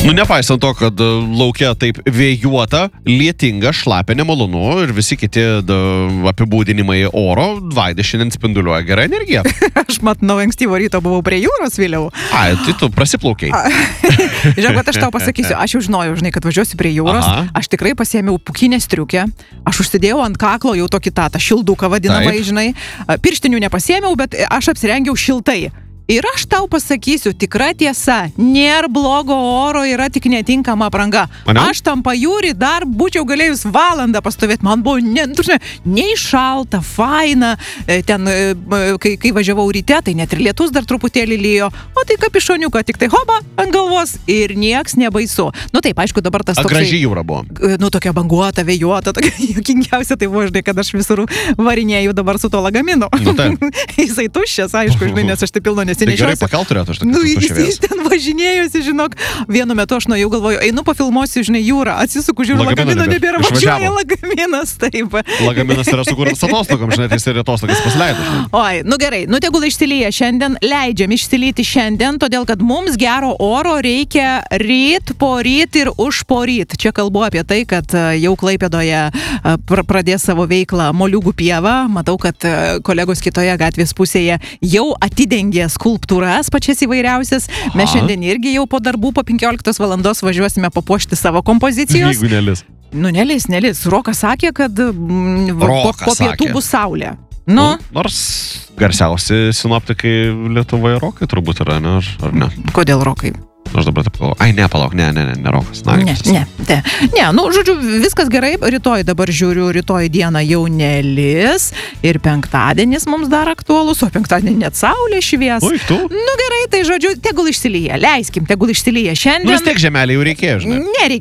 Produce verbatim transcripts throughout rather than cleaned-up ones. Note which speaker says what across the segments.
Speaker 1: Nu, nepaisant to, kad laukia taip vėjuota, lietinga, šlapia, nemalonu ir visi kiti da, apibūdinimai oro, Vaida šiandien spinduliuoja gerą energiją.
Speaker 2: Aš matau, ankstyvo ryto buvau prie jūros vėliau.
Speaker 1: Ai, tai tu prasiplaukiai.
Speaker 2: Žinau, kad aš tau pasakysiu, aš jau žinojau, žinai, kad važiuosiu prie jūros, Aha. aš tikrai pasiėmiau pukinę striukę, aš užsidėjau ant kaklo jau tokį tą, tą šilduką vadinamai, Taip. žinai, pirštinių nepasiėmiau, bet aš apsirengiau šiltai. Ir aš tau pasakysiu, tikra tiesa, nėra blogo oro, yra tik netinkama apranga. Manau? Aš tam pajūrį dar būčiau galėjus valandą pastovėti, man buvo ne, nei šalta, faina, ten, kai, kai važiavau ryte, tai net ir lietus dar truputėlį lijo, o tai kapišoniuką, tik tai hoba ant galvos ir nieks nebaisu. Nu taip, aišku, dabar tas toksai...
Speaker 1: Graži jūra buvo.
Speaker 2: Nu, tokia banguota, vėjuota, tokia juokingiausia, tai buvo, žinai, kad aš visur varinėjau dabar su to lagaminu. Nu, Jisai tuščias, aišku, žinai, nes aš tai pilno
Speaker 1: Tai gerai pakelt turėtų, aš tai
Speaker 2: nu, jis, jis ten važinėjosi, žinok. Vienu metu aš nuėjau, galvoju, einu pafilmuosiu, žinai, jūrą, atsisuku, žiūriu, lagamino nebėra, važiuoja lagaminas, taip.
Speaker 1: Lagaminas yra sukurtas atostogom, žinai, tai jis ir atostogas pasileido.
Speaker 2: Oi, nu gerai, nu tegul išsilyja šiandien, leidžiam išsilyti šiandien, todėl kad mums gero oro reikia ryt, poryt ir už poryt. Čia kalbu apie tai, kad jau Klaipėdoje pradės savo veiklą Moliūgų pieva. Matau, kad kolegos kitoje gatvės pusėje jau atidengė skulptūras pačias įvairiausias. Aha. Mes šiandien irgi jau po darbų po penkioliktos valandos važiuosime papuošti savo kompozicijos.
Speaker 1: Jeigu nelis.
Speaker 2: Nu, nelis, nelis. Rokas sakė, kad mm,
Speaker 1: Rokas
Speaker 2: po, po pietų
Speaker 1: sakė.
Speaker 2: bus saulė. Nu.
Speaker 1: Nu, nors garsiausi sinoptikai Lietuvoje Rokai turbūt yra, ne? Ar, ar ne?
Speaker 2: Kodėl Rokai?
Speaker 1: Aš dabar taip galvoju. Ai, ne, palauk, ne, ne, ne, ne Rokas. Na,
Speaker 2: ne, ne, ne, ne, nu, žodžiu, viskas gerai. Rytoj dabar žiūriu, rytoj dieną jau nelis ir penktadienis mums dar aktualus, o penktadienį net saulė švies.
Speaker 1: Oi, tu?
Speaker 2: Nu, gerai, tai žodžiu, tegul išsilyja, leiskim, tegul išsilyja šiandien.
Speaker 1: Nu, vis tiek žemelį jau reikėjo, žinai.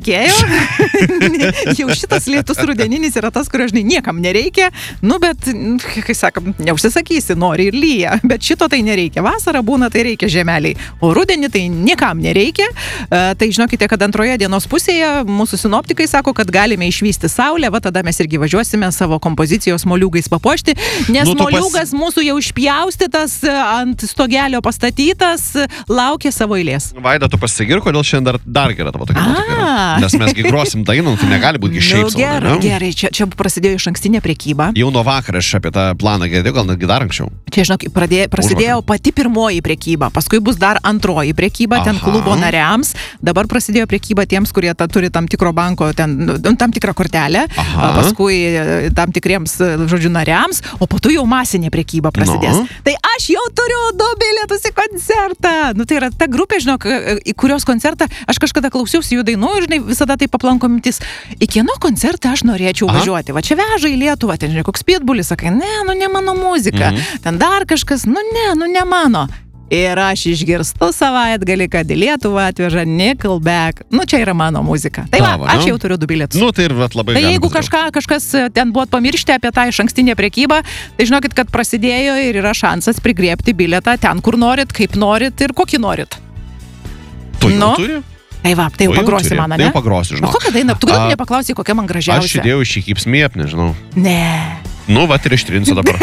Speaker 2: Nereikėjo. Jau šitas lietus rudeninis yra tas, kurio, žinai, niekam nereikia. Nu, bet, kai sakom, neužsisakysi, nori ir lyja. Bet šito tai nereikia. Vasara būna, tai reikia žemeliai. O rudenį tai niekam nereikia. Reikia. Tai žinokite, kad antroje dienos pusėje mūsų sinoptikai sako, kad galime išvysti saulę, va tada mes irgi važiuosime savo kompozicijos moliūgais papuošti, nes nu, moliūgas pas... mūsų jau išpjaustytas, ant stogelio pastatytas, laukia savo eilės.
Speaker 1: Vaida, tu pasigir, kodėl šiandien dar, dar gera tavo tokia nuotaika. Nes mes kai grosim dainą, tai negali būti šiaip
Speaker 2: nu, gerai, savo. Gerai, čia, čia prasidėjo iš ankstinė prekyba.
Speaker 1: Jau nuo vakar aš apie tą planą girdėjau, gal netgi dar anksčiau.
Speaker 2: Čia, žinok, pradė, prasidėjo Užvakar. pati pirmoji prekyba, paskui bus dar antroji prekyba, Aha. ten klubo nariams. Dabar prasidėjo prekyba tiems, kurie ta, turi tam tikro banko, ten, tam tikrą kortelę, Aha. paskui tam tikriems, žodžiu, nariams, o po to jau masinė prekyba prasidės. No. Tai aš jau turiu du bilietus į koncertą. Nu, tai yra ta grupė, žinok, į kurios koncertą aš kažkada klausiausi jų dainų ir, žinai, visada tai paplanko mintis. Į kieno koncertą aš norėčiau Aha. važiuoti. Va čia veža į Lietuvą, ten, žinai, koks pitbulis, sakai, ne, nu ne mano muzika. Mhm. Ten dar kažkas, nu ne, nu ne mano. Ir aš išgirstu savaitgalį, kad į Lietuvą atveža Nickelback. Nu, čia yra mano muzika. Tai va, Tavo, aš jau turiu du bilietus.
Speaker 1: Nu, tai ir vat, labai
Speaker 2: Tai jeigu kažką, kažkas ten buvot pamiršti apie tą išankstinę prekybą, tai žinokit, kad prasidėjo ir yra šansas prigriebti bilietą ten, kur norit, kaip norit ir kokį norit.
Speaker 1: Tu jau nu? turi?
Speaker 2: Tai va, tai jau, jau pagrosi man, ne?
Speaker 1: Tai jau pagrosiu, žinau.
Speaker 2: O kokią dainą? Tu gal nepaklausai, kokia man gražiausia?
Speaker 1: Aš įdėjau She Keeps Me Up, nežinau.
Speaker 2: Ne.
Speaker 1: Nu, va, ir ištrinsiu dabar.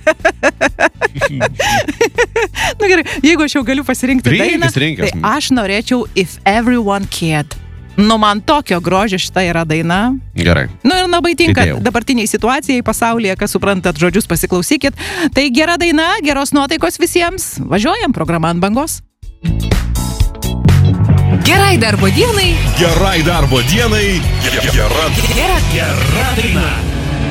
Speaker 2: Nu gerai, jeigu aš jau galiu pasirinkti
Speaker 1: Rinkis,
Speaker 2: dainą,
Speaker 1: rinkis.
Speaker 2: tai aš norėčiau If Everyone Cared. Nu, man tokio grožio šita yra daina.
Speaker 1: Gerai.
Speaker 2: Nu, ir labai tinka
Speaker 1: Įdėjau.
Speaker 2: dabartiniai situacijai pasaulyje, kas suprantat žodžius, pasiklausykit. Tai gera daina, geros nuotaikos visiems. Važiuojam, programa ant bangos.
Speaker 3: Gerai darbo dienai.
Speaker 4: Gerai darbo dienai. Gera, gera, gera daina.